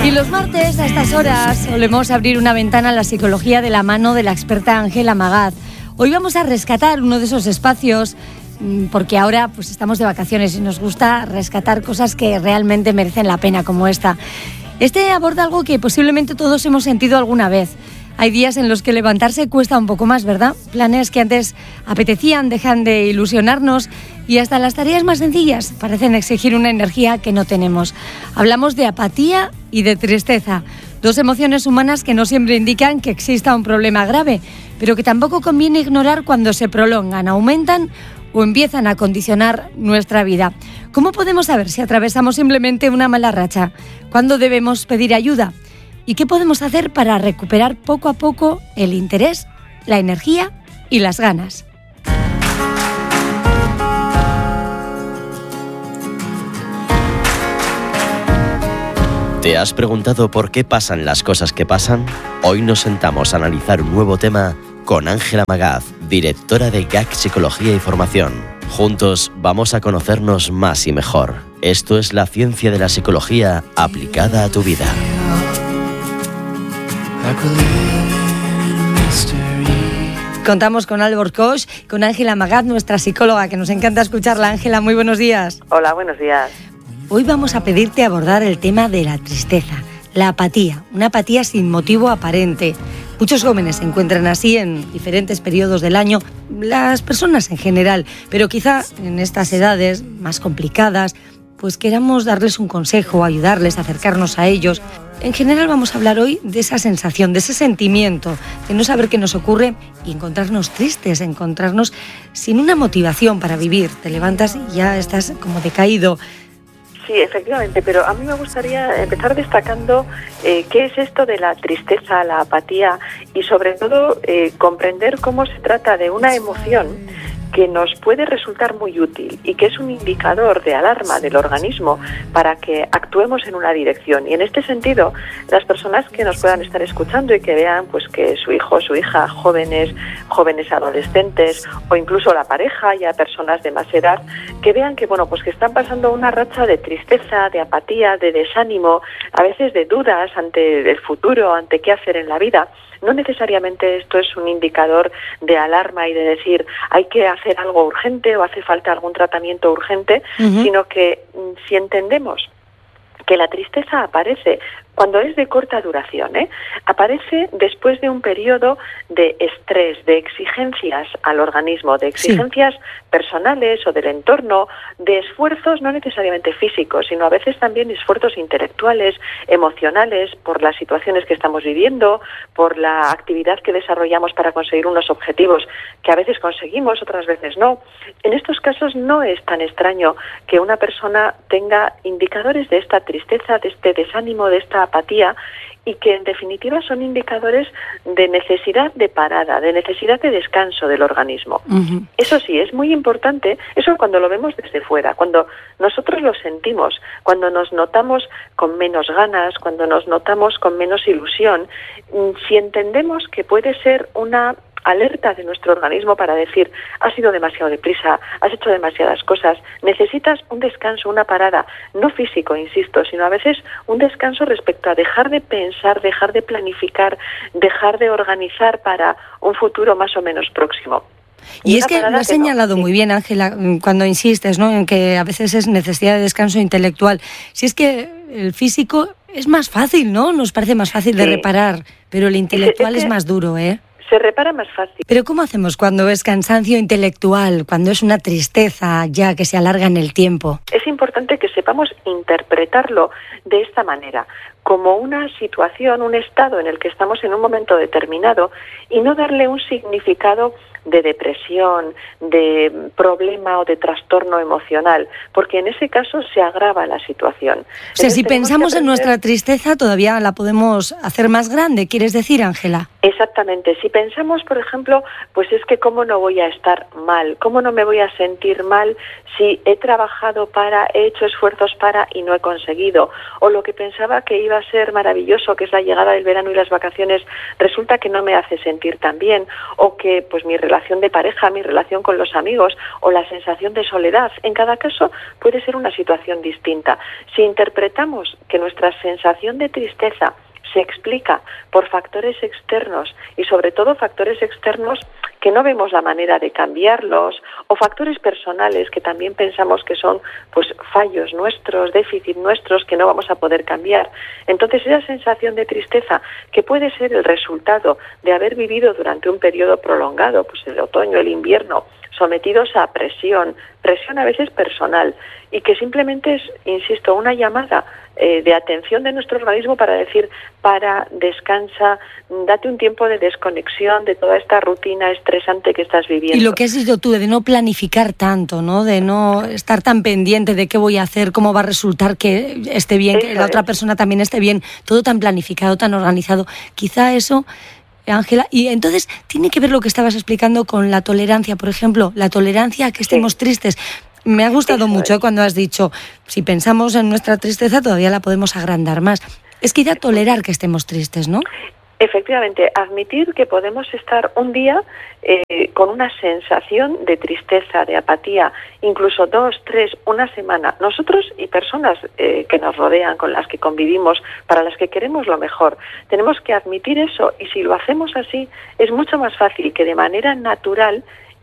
Y los martes a estas horas solemos abrir una ventana a la psicología de la mano de la experta Ángela Magaz. Hoy vamos a rescatar uno de esos espacios porque ahora pues estamos de vacaciones y nos gusta rescatar cosas que realmente merecen la pena como esta. Este aborda algo que posiblemente todos hemos sentido alguna vez. Hay días en los que levantarse cuesta un poco más, ¿verdad? Planes que antes apetecían dejan de ilusionarnos y hasta las tareas más sencillas parecen exigir una energía que no tenemos. Hablamos de apatía y de tristeza, dos emociones humanas que no siempre indican que exista un problema grave, pero que tampoco conviene ignorar cuando se prolongan, aumentan o empiezan a condicionar nuestra vida. ¿Cómo podemos saber si atravesamos simplemente una mala racha? ¿Cuándo debemos pedir ayuda? ¿Y qué podemos hacer para recuperar poco a poco el interés, la energía y las ganas? ¿Te has preguntado por qué pasan las cosas que pasan? Hoy nos sentamos a analizar un nuevo tema con Ángela Magaz, directora de GAC Psicología y Formación. Juntos vamos a conocernos más y mejor. Esto es la ciencia de la psicología aplicada a tu vida. Contamos con Albor Coix, con Ángela Magaz, nuestra psicóloga, que nos encanta escucharla. Ángela, muy buenos días. Hola, buenos días. Hoy vamos a pedirte abordar el tema de la tristeza, la apatía, una apatía sin motivo aparente. Muchos jóvenes se encuentran así en diferentes periodos del año, las personas en general, pero quizá en estas edades más complicadas, pues queramos darles un consejo, ayudarles, acercarnos a ellos. En general vamos a hablar hoy de esa sensación, de ese sentimiento, de no saber qué nos ocurre y encontrarnos tristes, encontrarnos sin una motivación para vivir. Te levantas y ya estás como decaído. Sí, efectivamente, pero a mí me gustaría empezar destacando qué es esto de la tristeza, la apatía y sobre todo comprender cómo se trata de una emoción que nos puede resultar muy útil y que es un indicador de alarma del organismo para que actuemos en una dirección. Y en este sentido, las personas que nos puedan estar escuchando y que vean pues que su hijo, su hija, jóvenes adolescentes o incluso la pareja, ya personas de más edad, que vean que pues que están pasando una racha de tristeza, de apatía, de desánimo, a veces de dudas ante el futuro, ante qué hacer en la vida. No necesariamente esto es un indicador de alarma y de decir hay que hacer algo urgente o hace falta algún tratamiento urgente, sino que si entendemos que la tristeza aparece cuando es de corta duración, aparece después de un periodo de estrés, de exigencias al organismo, de exigencias personales o del entorno, de esfuerzos no necesariamente físicos, sino a veces también esfuerzos intelectuales, emocionales, por las situaciones que estamos viviendo, por la actividad que desarrollamos para conseguir unos objetivos que a veces conseguimos, otras veces no. En estos casos no es tan extraño que una persona tenga indicadores de esta tristeza, de este desánimo, de esta apatía, y que en definitiva son indicadores de necesidad de parada, de necesidad de descanso del organismo. Eso sí, es muy importante, eso cuando lo vemos desde fuera, cuando nosotros lo sentimos, cuando nos notamos con menos ganas, cuando nos notamos con menos ilusión, si entendemos que puede ser una alerta de nuestro organismo para decir, has ido demasiado deprisa, has hecho demasiadas cosas, necesitas un descanso, una parada, no físico, insisto, sino a veces un descanso respecto a dejar de pensar, dejar de planificar, dejar de organizar para un futuro más o menos próximo. Y es que lo has señalado muy bien, Ángela, cuando insistes, ¿no?, en que a veces es necesidad de descanso intelectual. Si es que el físico es más fácil, ¿no? Nos parece más fácil de reparar, pero el intelectual es más duro, ¿eh? Se repara más fácil. Pero ¿cómo hacemos cuando es cansancio intelectual, cuando es una tristeza ya que se alarga en el tiempo? Es importante que sepamos interpretarlo de esta manera, como una situación, un estado en el que estamos en un momento determinado y no darle un significado de depresión, de problema o de trastorno emocional, porque en ese caso se agrava la situación. O sea, si pensamos en nuestra tristeza, todavía la podemos hacer más grande, ¿quieres decir, Ángela? Exactamente. Si pensamos, por ejemplo, pues es que cómo no voy a estar mal, cómo no me voy a sentir mal si he trabajado para, he hecho esfuerzos para y no he conseguido, o lo que pensaba que iba a ser maravilloso, que es la llegada del verano y las vacaciones, resulta que no me hace sentir tan bien, o que pues mi relación relación de pareja, mi relación con los amigos o la sensación de soledad. En cada caso puede ser una situación distinta. Si interpretamos que nuestra sensación de tristeza se explica por factores externos y sobre todo factores externos que no vemos la manera de cambiarlos, o factores personales que también pensamos que son pues fallos nuestros, déficit nuestros que no vamos a poder cambiar. Entonces esa sensación de tristeza, que puede ser el resultado de haber vivido durante un periodo prolongado, pues el otoño, el invierno, sometidos a presión a veces personal, y que simplemente es, insisto, una llamada de atención de nuestro organismo para decir: para, descansa, date un tiempo de desconexión de toda esta rutina estresante que estás viviendo. Y lo que has dicho tú, de no planificar tanto, ¿no? De no estar tan pendiente de qué voy a hacer, cómo va a resultar que esté bien, que la otra persona también esté bien, todo tan planificado, tan organizado. Quizá eso, Ángela, y entonces tiene que ver lo que estabas explicando con la tolerancia, por ejemplo, la tolerancia a que estemos tristes. Me ha gustado mucho cuando has dicho, si pensamos en nuestra tristeza todavía la podemos agrandar más. Es que ya tolerar que estemos tristes, ¿no? Efectivamente, admitir que podemos estar un día con una sensación de tristeza, de apatía, incluso 2, 3, una semana. Nosotros y personas que nos rodean, con las que convivimos, para las que queremos lo mejor, tenemos que admitir eso, y si lo hacemos así, es mucho más fácil que de manera natural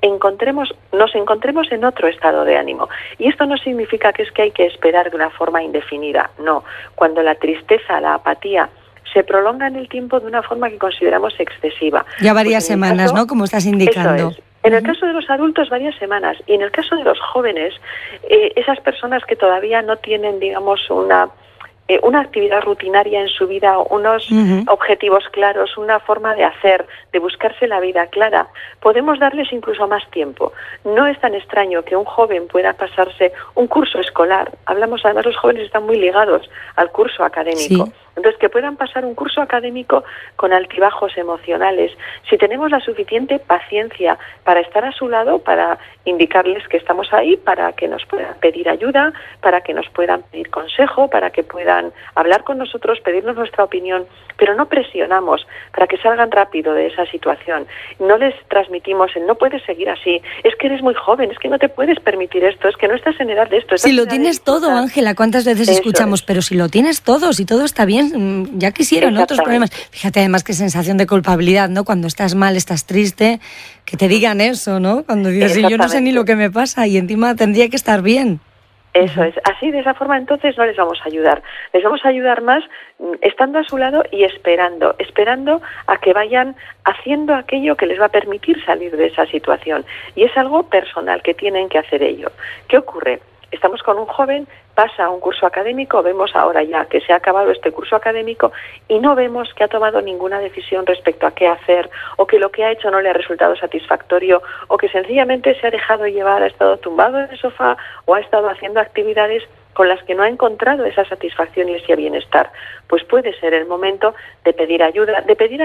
nos encontremos en otro estado de ánimo. Y esto no significa que hay que esperar de una forma indefinida. No, cuando la tristeza, la apatía se prolonga en el tiempo de una forma que consideramos excesiva. Ya varias semanas, ¿no? Como estás indicando. Eso es. En el caso de los adultos, varias semanas. Y en el caso de los jóvenes, esas personas que todavía no tienen, digamos, una actividad rutinaria en su vida, unos objetivos claros, una forma de hacer, de buscarse la vida clara, podemos darles incluso más tiempo. No es tan extraño que un joven pueda pasarse un curso escolar. Hablamos, además, los jóvenes están muy ligados al curso académico. Sí. Entonces, que puedan pasar un curso académico con altibajos emocionales. Si tenemos la suficiente paciencia para estar a su lado, para indicarles que estamos ahí, para que nos puedan pedir ayuda, para que nos puedan pedir consejo, para que puedan hablar con nosotros, pedirnos nuestra opinión, pero no presionamos para que salgan rápido de esa situación. No les transmitimos el no puedes seguir así, es que eres muy joven, es que no te puedes permitir esto, es que no estás en edad de esto. Si lo tienes todo, Ángela, ¿cuántas veces escuchamos? Pero si lo tienes todo, si todo está bien, ya quisieron otros problemas. Fíjate, además, qué sensación de culpabilidad, ¿no? Cuando estás mal, estás triste, que te digan eso, ¿no? Cuando dices, yo no sé ni lo que me pasa y encima tendría que estar bien. Eso es. Así, de esa forma, entonces no les vamos a ayudar. Les vamos a ayudar más estando a su lado y esperando a que vayan haciendo aquello que les va a permitir salir de esa situación. Y es algo personal que tienen que hacer ello. ¿Qué ocurre? Estamos con un joven, pasa un curso académico, vemos ahora ya que se ha acabado este curso académico y no vemos que ha tomado ninguna decisión respecto a qué hacer, o que lo que ha hecho no le ha resultado satisfactorio, o que sencillamente se ha dejado llevar, ha estado tumbado en el sofá o ha estado haciendo actividades con las que no ha encontrado esa satisfacción y ese bienestar. Pues puede ser el momento de pedir ayuda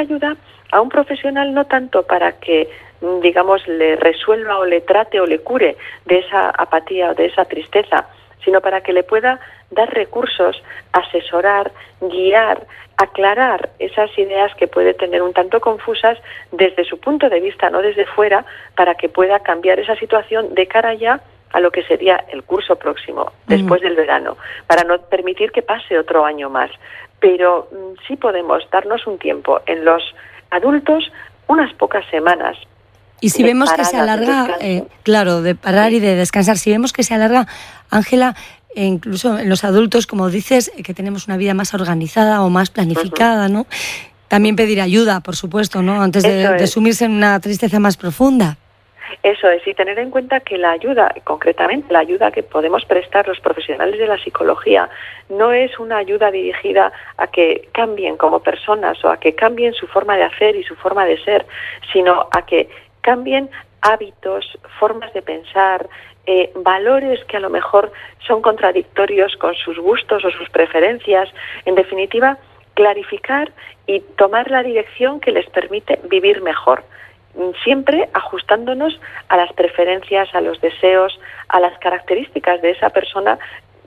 a un profesional, no tanto para que, digamos, le resuelva o le trate o le cure de esa apatía o de esa tristeza, sino para que le pueda dar recursos, asesorar, guiar, aclarar esas ideas que puede tener un tanto confusas desde su punto de vista, no desde fuera, para que pueda cambiar esa situación de cara ya a lo que sería el curso próximo, después del verano, para no permitir que pase otro año más. Pero sí podemos darnos un tiempo en los adultos, unas pocas semanas. Y si vemos que se alarga, claro, de parar y de descansar, si vemos que se alarga, Ángela, incluso en los adultos, como dices, que tenemos una vida más organizada o más planificada, ¿no? También pedir ayuda, por supuesto, ¿no? Antes de sumirse en una tristeza más profunda. Eso es, y tener en cuenta que la ayuda, concretamente la ayuda que podemos prestar los profesionales de la psicología, no es una ayuda dirigida a que cambien como personas o a que cambien su forma de hacer y su forma de ser, sino a que cambien hábitos, formas de pensar, valores que a lo mejor son contradictorios con sus gustos o sus preferencias. En definitiva, clarificar y tomar la dirección que les permite vivir mejor, siempre ajustándonos a las preferencias, a los deseos, a las características de esa persona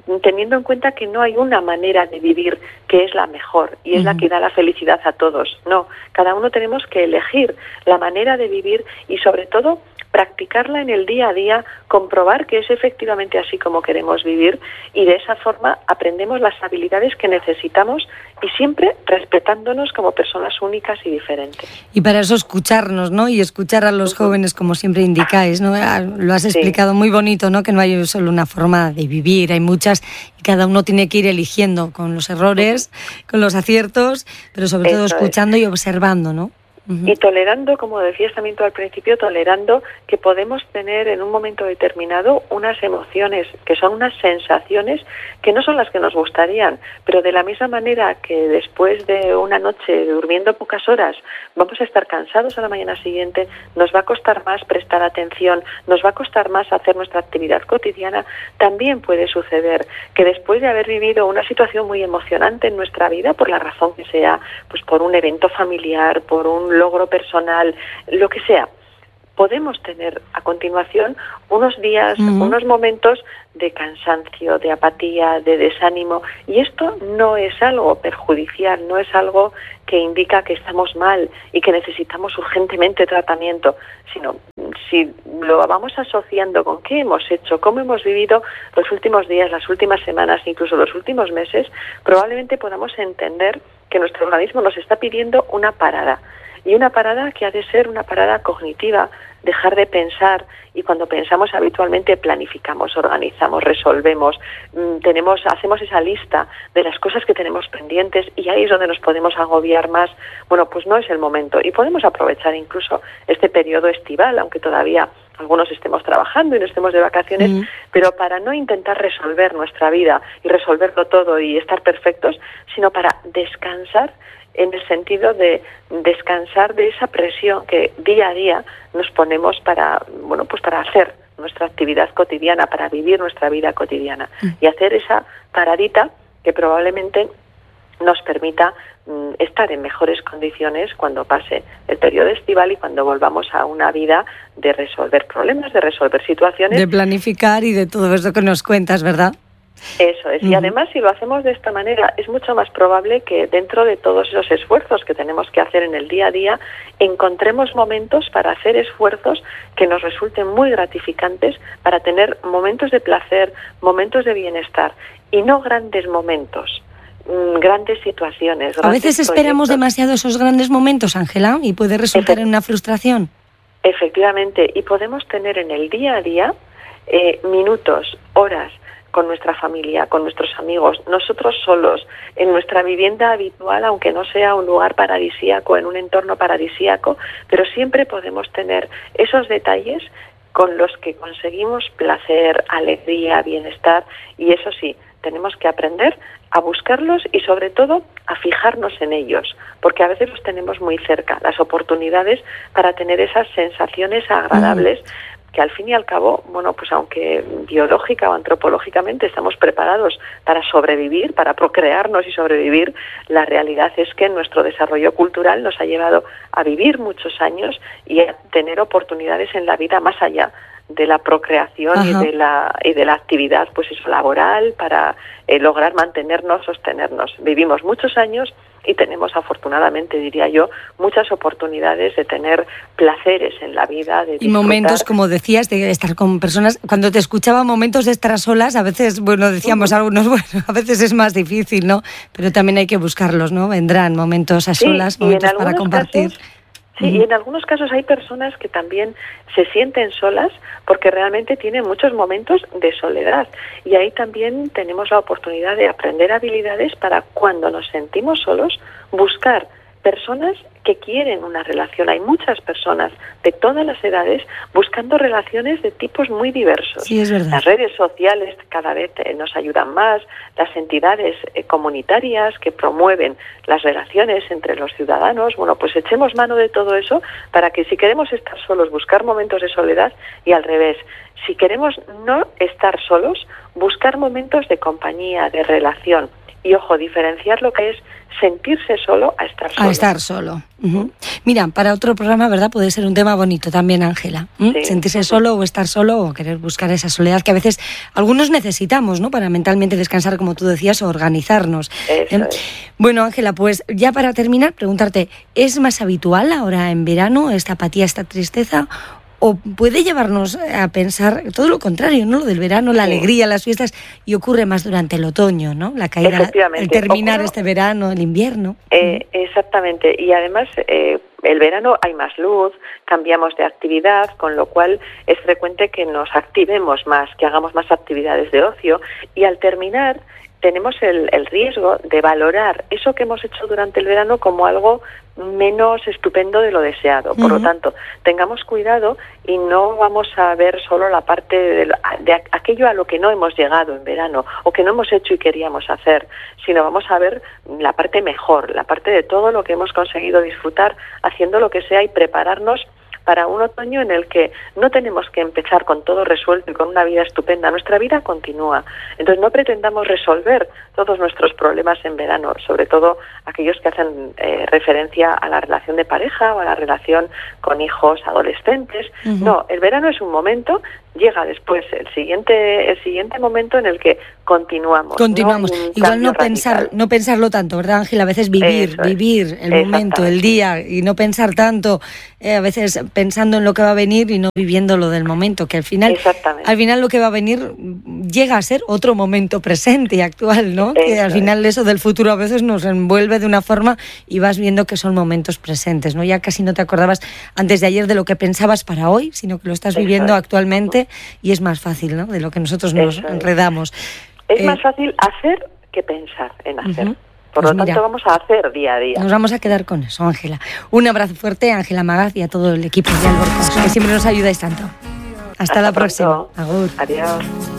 teniendo en cuenta que no hay una manera de vivir que es la mejor y es la que da la felicidad a todos. No, cada uno tenemos que elegir la manera de vivir y sobre todo practicarla en el día a día, comprobar que es efectivamente así como queremos vivir y de esa forma aprendemos las habilidades que necesitamos y siempre respetándonos como personas únicas y diferentes. Y para eso escucharnos, ¿no? Y escuchar a los jóvenes, como siempre indicáis, ¿no? Lo has explicado muy bonito, ¿no? Que no hay solo una forma de vivir, hay muchas y cada uno tiene que ir eligiendo con los errores, con los aciertos, pero sobre todo escuchando y observando, ¿no? Y tolerando, como decías también tú al principio, tolerando que podemos tener en un momento determinado unas emociones que son unas sensaciones que no son las que nos gustarían, pero de la misma manera que después de una noche durmiendo pocas horas vamos a estar cansados a la mañana siguiente, nos va a costar más prestar atención, nos va a costar más hacer nuestra actividad cotidiana, también puede suceder que después de haber vivido una situación muy emocionante en nuestra vida, por la razón que sea, pues por un evento familiar, por un logro personal, lo que sea, podemos tener a continuación unos días, unos momentos de cansancio, de apatía, de desánimo, y esto no es algo perjudicial, no es algo que indica que estamos mal y que necesitamos urgentemente tratamiento, sino si lo vamos asociando con qué hemos hecho, cómo hemos vivido los últimos días, las últimas semanas, incluso los últimos meses, probablemente podamos entender que nuestro organismo nos está pidiendo una parada. Y una parada que ha de ser una parada cognitiva, dejar de pensar, y cuando pensamos habitualmente planificamos, organizamos, resolvemos, hacemos esa lista de las cosas que tenemos pendientes y ahí es donde nos podemos agobiar más. Bueno, pues no es el momento y podemos aprovechar incluso este periodo estival, aunque todavía algunos estemos trabajando y no estemos de vacaciones, pero para no intentar resolver nuestra vida y resolverlo todo y estar perfectos, sino para descansar en el sentido de descansar de esa presión que día a día nos ponemos para hacer nuestra actividad cotidiana, para vivir nuestra vida cotidiana y hacer esa paradita que probablemente nos permita estar en mejores condiciones cuando pase el periodo estival y cuando volvamos a una vida de resolver problemas, de resolver situaciones. De planificar y de todo eso que nos cuentas, ¿verdad? Eso es, y además si lo hacemos de esta manera es mucho más probable que dentro de todos esos esfuerzos que tenemos que hacer en el día a día encontremos momentos para hacer esfuerzos que nos resulten muy gratificantes, para tener momentos de placer, momentos de bienestar y no grandes momentos, grandes situaciones. A veces esperamos demasiado esos grandes momentos, Ángela, y puede resultar en una frustración. Efectivamente, y podemos tener en el día a día minutos, horas, con nuestra familia, con nuestros amigos, nosotros solos, en nuestra vivienda habitual, aunque no sea un lugar paradisíaco, en un entorno paradisíaco, pero siempre podemos tener esos detalles con los que conseguimos placer, alegría, bienestar, y eso sí, tenemos que aprender a buscarlos y sobre todo a fijarnos en ellos, porque a veces los tenemos muy cerca, las oportunidades para tener esas sensaciones agradables que al fin y al cabo, bueno, pues aunque biológica o antropológicamente estamos preparados para sobrevivir, para procrearnos y sobrevivir, la realidad es que nuestro desarrollo cultural nos ha llevado a vivir muchos años y a tener oportunidades en la vida más allá de la procreación y de la actividad, pues eso, laboral, para lograr mantenernos, sostenernos. Vivimos muchos años y tenemos, afortunadamente, diría yo, muchas oportunidades de tener placeres en la vida, de disfrutar. Y momentos, como decías, de estar con personas. Cuando te escuchaba momentos de estar solas, a veces, bueno, decíamos algunos, bueno, a veces es más difícil, ¿no? Pero también hay que buscarlos, ¿no? Vendrán momentos a solas, momentos para compartir. Sí, y en algunos casos hay personas que también se sienten solas porque realmente tienen muchos momentos de soledad. Y ahí también tenemos la oportunidad de aprender habilidades para cuando nos sentimos solos, buscar personas que quieren una relación. Hay muchas personas de todas las edades buscando relaciones de tipos muy diversos. Sí, es verdad. Las redes sociales cada vez nos ayudan más, las entidades comunitarias que promueven las relaciones entre los ciudadanos. Bueno, pues echemos mano de todo eso para que si queremos estar solos, buscar momentos de soledad, y al revés, si queremos no estar solos, buscar momentos de compañía, de relación. Y ojo, diferenciar lo que es sentirse solo a estar solo. A estar solo. Mira, para otro programa, ¿verdad? Puede ser un tema bonito también, Ángela. Sí. Sentirse solo o estar solo o querer buscar esa soledad que a veces algunos necesitamos, ¿no? Para mentalmente descansar, como tú decías, o organizarnos. Eso es. Bueno, Ángela, pues ya para terminar, preguntarte, ¿es más habitual ahora en verano esta apatía, esta tristeza? ¿O puede llevarnos a pensar todo lo contrario, ¿no? Lo del verano, la alegría, las fiestas, y ocurre más durante el otoño, ¿no? La caída, el terminar este verano, el invierno. Exactamente. Y además, el verano hay más luz, cambiamos de actividad, con lo cual es frecuente que nos activemos más, que hagamos más actividades de ocio. Y al terminar, tenemos el riesgo de valorar eso que hemos hecho durante el verano como algo menos estupendo de lo deseado. Por lo tanto, tengamos cuidado y no vamos a ver solo la parte de aquello a lo que no hemos llegado en verano o que no hemos hecho y queríamos hacer, sino vamos a ver la parte mejor, la parte de todo lo que hemos conseguido disfrutar haciendo lo que sea y prepararnos para un otoño en el que no tenemos que empezar con todo resuelto y con una vida estupenda. Nuestra vida continúa. Entonces no pretendamos resolver todos nuestros problemas en verano, sobre todo aquellos que hacen referencia a la relación de pareja o a la relación con hijos adolescentes. No, el verano es un momento, llega después el siguiente momento en el que continuamos. Igual no pensarlo tanto, ¿verdad, Ángela? A veces vivir el momento, el día, y no pensar tanto, a veces pensando en lo que va a venir y no viviendo lo del momento, que al final lo que va a venir llega a ser otro momento presente y actual, ¿no? Que al final eso del futuro a veces nos envuelve de una forma y vas viendo que son momentos presentes, ¿no? Ya casi no te acordabas antes de ayer de lo que pensabas para hoy, sino que lo estás viviendo actualmente y es más fácil, ¿no? De lo que nosotros nos enredamos. Es más fácil hacer que pensar en hacer. Por lo tanto, vamos a hacer día a día. Nos vamos a quedar con eso, Ángela. Un abrazo fuerte a Ángela Magaz y a todo el equipo de Alborcas, que siempre nos ayudáis tanto. Hasta la próxima. Agur. Adiós.